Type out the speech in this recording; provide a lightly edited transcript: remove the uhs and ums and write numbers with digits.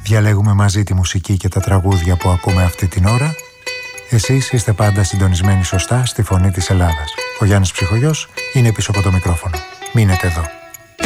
Διαλέγουμε μαζί τη μουσική και τα τραγούδια που ακούμε αυτή την ώρα. Εσείς είστε πάντα συντονισμένοι σωστά στη φωνή της Ελλάδας. Ο Γιάννης Ψυχογιός είναι πίσω από το μικρόφωνο. Μείνετε εδώ.